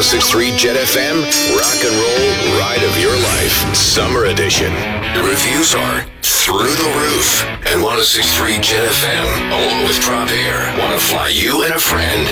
1063 Jet FM, rock and roll ride of your life, summer edition. Reviews are through the roof. And 1063 Jet FM, along with Drop Air, want to fly you and a friend